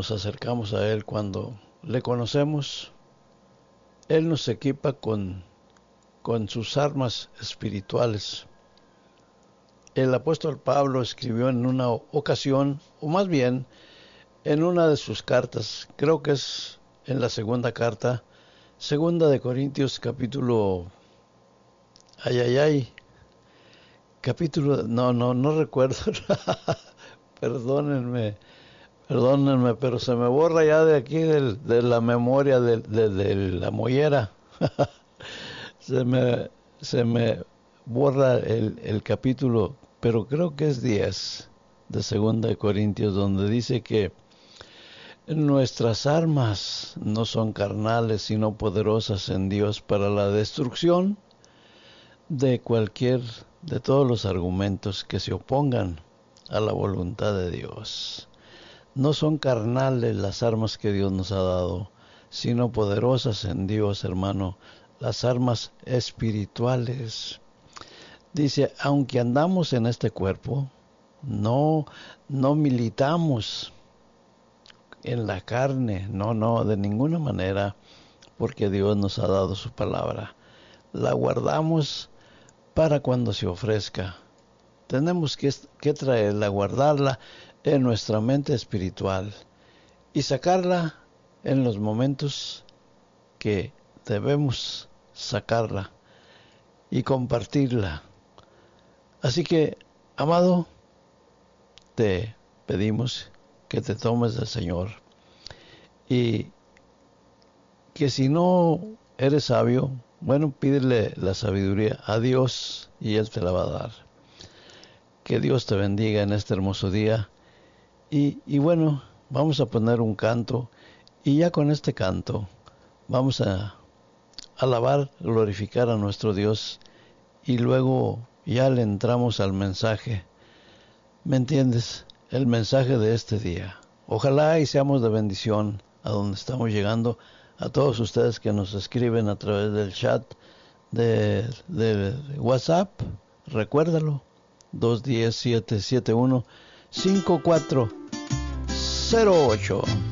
nos acercamos a Él, cuando le conocemos, Él nos equipa con sus armas espirituales. El apóstol Pablo escribió en una ocasión, o más bien en una de sus cartas, creo que es en la segunda carta, segunda de Corintios, capítulo, capítulo, no recuerdo, perdónenme, pero se me borra ya de aquí de la memoria de la mollera. se me borra el capítulo, pero creo que es 10 de segunda de Corintios, donde dice que nuestras armas no son carnales, sino poderosas en Dios para la destrucción de todos los argumentos que se opongan a la voluntad de Dios. No son carnales las armas que Dios nos ha dado, sino poderosas en Dios, hermano, las armas espirituales. Dice, aunque andamos en este cuerpo, no militamos en la carne, no, de ninguna manera, porque Dios nos ha dado su palabra. La guardamos para cuando se ofrezca. Tenemos que traerla, guardarla en nuestra mente espiritual y sacarla en los momentos que debemos sacarla y compartirla. Así que, amado, te pedimos que te tomes del Señor y que si no eres sabio, bueno, pídele la sabiduría a Dios y Él te la va a dar. Que Dios te bendiga en este hermoso día y bueno, vamos a poner un canto y ya con este canto vamos a alabar, glorificar a nuestro Dios y luego ya le entramos al mensaje. ¿Me entiendes? El mensaje de este día. Ojalá y seamos de bendición a donde estamos llegando, a todos ustedes que nos escriben a través del chat de WhatsApp. Recuérdalo, 210-771-5408.